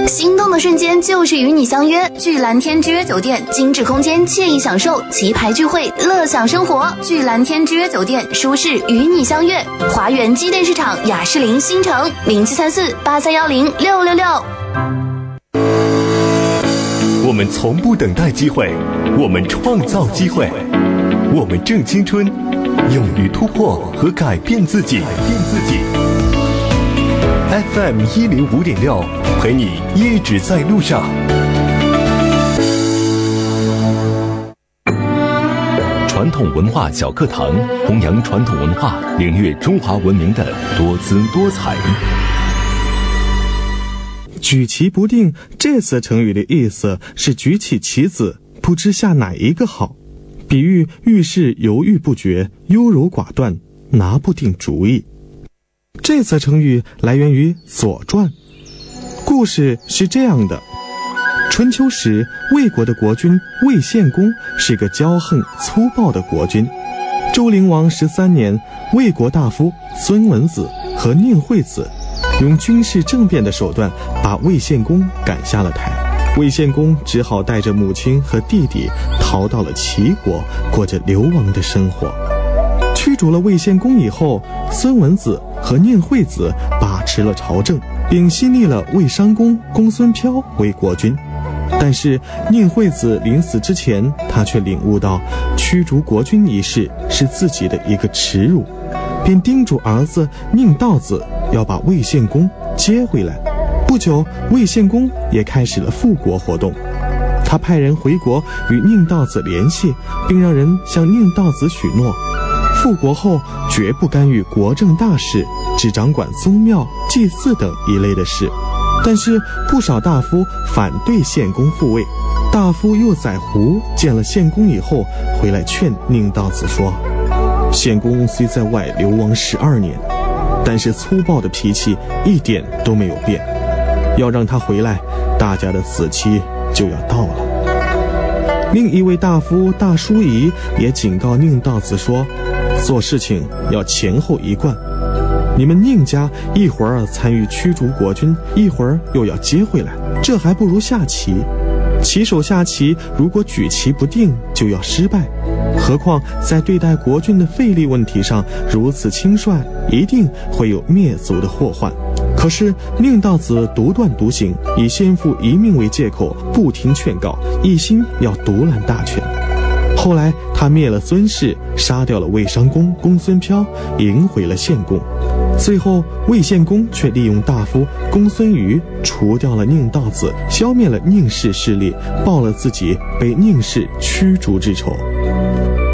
心动的瞬间就是与你相约，聚蓝天之约酒店，精致空间，惬意享受，棋牌聚会，乐享生活。聚蓝天之约酒店，舒适与你相约。华园机电市场雅士林新城073483106666。 我们从不等待机会，我们创造机会，我们正青春，勇于突破和改变自己。FM 105.6，陪你一直在路上。传统文化小课堂，弘扬传统文化，领略中华文明的多姿多彩。 举棋不定这次成语的意思是举起棋子，不知下哪一个好，比喻遇事犹豫不决，优柔寡断，拿不定主意。这次成语来源于《左传》，故事是这样的：春秋时，魏国的国君魏献公是个骄横粗暴的国君。周灵王13年，魏国大夫孙文子和宁惠子用军事政变的手段把魏献公赶下了台。魏献公只好带着母亲和弟弟逃到了齐国，过着流亡的生活。驱逐了魏献公以后，孙文子和宁惠子把持了朝政，并新立了魏商公公孙飘为国君。但是宁惠子临死之前，他却领悟到驱逐国君一事是自己的一个耻辱，便叮嘱儿子宁道子要把魏献公接回来。不久，魏献公也开始了复国活动。他派人回国与宁道子联系，并让人向宁道子许诺，复国后绝不干预国政大事，只掌管宗庙、祭祀等一类的事。但是不少大夫反对献公复位。大夫右宰胡见了献公以后，回来劝宁道子说，献公虽在外流亡12年，但是粗暴的脾气一点都没有变，要让他回来，大家的死期就要到了。另一位大夫大叔仪也警告宁道子说，做事情要前后一贯，你们宁家一会儿参与驱逐国君，一会儿又要接回来，这还不如下棋。棋手下棋如果举棋不定，就要失败，何况在对待国君的费力问题上如此轻率，一定会有灭族的祸患。可是宁道子独断独行，以先父一命为借口，不听劝告，一心要独揽大权。后来他灭了孙氏，杀掉了魏商公公孙飘，迎回了献公。最后魏献公却利用大夫公孙瑜除掉了宁道子，消灭了宁氏势力，报了自己被宁氏驱逐之仇。